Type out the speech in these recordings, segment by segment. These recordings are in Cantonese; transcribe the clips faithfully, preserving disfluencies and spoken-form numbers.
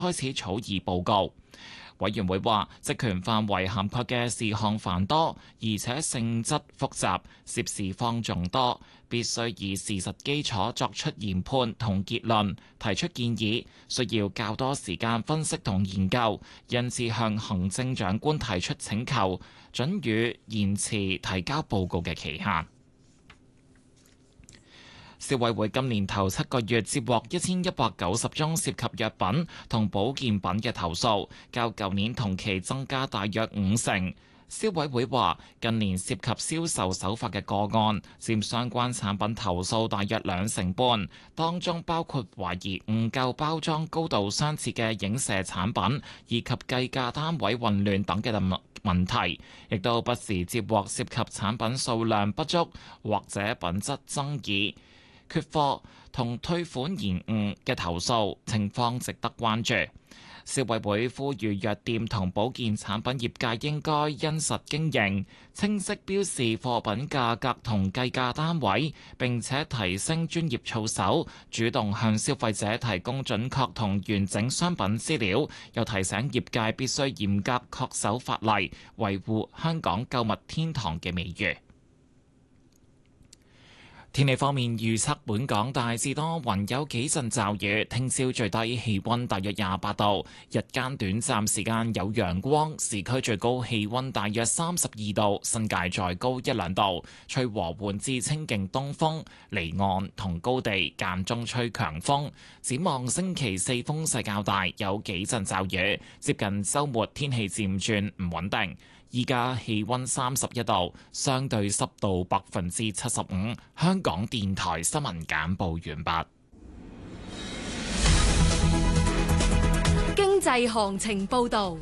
開始草擬報告。委員會話，職權範圍涵蓋嘅事項繁多，而且性質複雜，涉事方眾多，必須以事實基礎作出研判同結論，提出建議，需要較多時間分析同研究，因此向行政長官提出請求，准予延遲提交報告嘅期限。消委會今年頭七個月接獲一千一百九十宗涉及藥品同保健品嘅投訴，較舊年同期增加大約五成。消委會話，近年涉及銷售手法嘅個案佔相關產品投訴大約兩成半，當中包括懷疑誤購包裝高度相似嘅影射產品，以及計價單位混亂等嘅問題，亦都不時接獲涉及產品數量不足或者品質爭議、缺貨同退款延誤嘅投訴，情況值得關注。消委會呼籲藥店同保健產品業界應該因實經營，清晰標示貨品價格同計價單位，並且提升專業操守，主動向消費者提供準確同完整商品資料。又提醒業界必須嚴格恪守法例，維護香港購物天堂嘅美譽。天氣方面預測，本港大致多雲，有幾陣驟雨。聽朝最低氣溫大約廿八度，日間短暫時間有陽光，市區最高氣溫大約三十二度，新界再高一兩度。吹和緩至清勁東風，離岸同高地間中吹強風。展望星期四風勢較大，有幾陣驟雨。接近週末天氣漸轉唔穩定。依家氣溫三十一度，相對濕度百分之七十五。香港電台新聞簡報完畢。 經濟行情報導。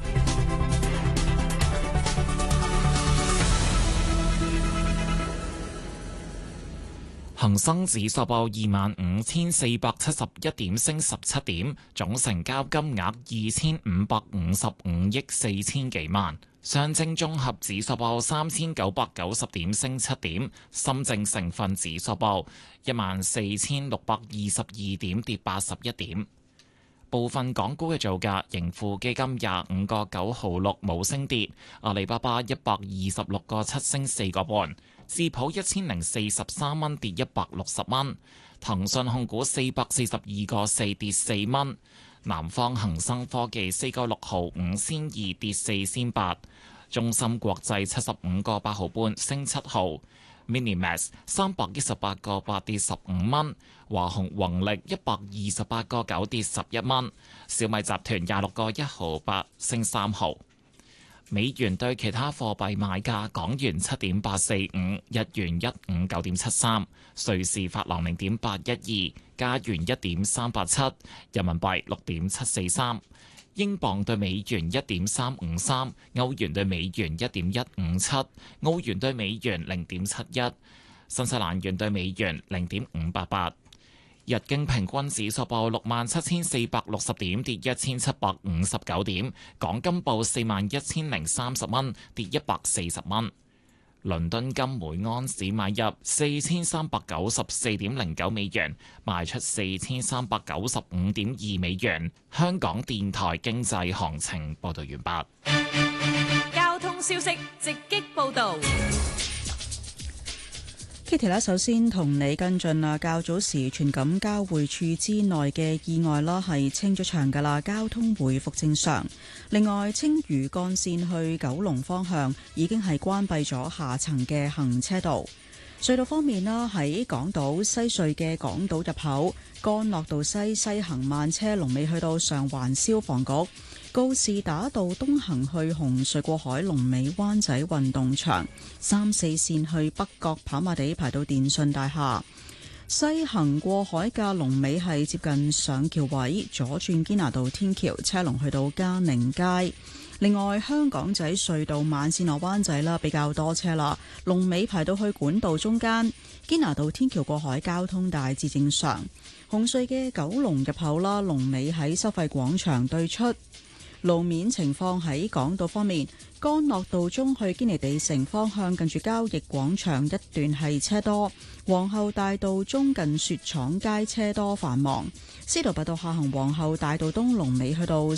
恒生指數報二萬五千四百七十一點，升十七點，總成交金額二千五百五十五億四千幾萬。上證綜合指數報三千九百九十點，升七點。深證成分指數報一萬四千六百二十二點，跌八十一點。部分港股嘅造價，盈富基金廿五個九毫六冇升跌，阿里巴巴一百二十六個七升四個半，智普一千零四十三蚊跌一百六十蚊，騰訊控股四百四十二個四跌四蚊。南方恒生科技四個六毫五仙二跌四仙八，中芯國際七十五個八毫半升七毫 ，Minimax 三百一十八個八跌十五蚊，華虹宏力一百二十八個九跌十一蚊，小米集團廿六個一毫八升三毫。美元對其他貨幣買價：港元七點八四五，日元一五九點七三，瑞士法郎零點八一二，加元一點三八七，人民幣六點七四三，英鎊對美元一點三五三，歐元對美元一點一五七，澳元對美元零點七一，新西蘭元對美元零點五八八。日經平均指數報六萬七千四百六十點，跌一千七百五十九點。港金報四萬一千零三十蚊，跌一百四十蚊。倫敦金每安士買入四千三百九十四點零九美元，賣出四千三百九十五點二美元。香港電台經濟行情報道完畢。 交通消息直擊報道。 Kitty 咧，首先同你跟進啊，較早時荃錦交匯處之內嘅意外啦，係清咗場噶啦，交通回復正常。另外，青嶼幹線去九龍方向已經係關閉咗下層嘅行車道。隧道方面啦，喺港島西隧嘅港島入口，干諾道西西行慢車龍尾去到上環消防局。告士打道東行去紅隧過海龍尾灣仔運動場，三四線去北角跑馬地排到電訊大廈，西行過海嘅龍尾係接近上橋位，左轉堅拿道天橋車龍去到嘉寧街。另外，香港仔隧道慢線落灣仔啦，比較多車啦，龍尾排到去管道中間，堅拿道天橋過海交通大致正常。紅隧嘅九龍入口啦，龍尾喺收費廣場對出。 路面情況喺港島方面，干諾道中去堅尼地城方向近住交易廣場一段係車多，皇后大道中近雪廠街車多繁忙，司徒拔道下行皇后大道東龍尾去到